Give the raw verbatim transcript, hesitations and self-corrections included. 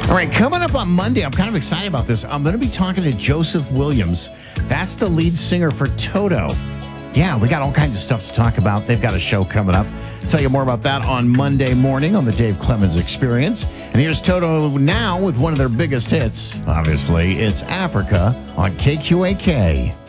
All right, coming up on Monday, I'm kind of excited about this. I'm going to be talking to Joseph Williams. That's the lead singer for Toto. Yeah, we got all kinds of stuff to talk about. They've got a show coming up. I'll tell you more about that on Monday morning on the Dave Clemens Experience. And here's Toto now with one of their biggest hits. Obviously, it's Africa on K Q A K.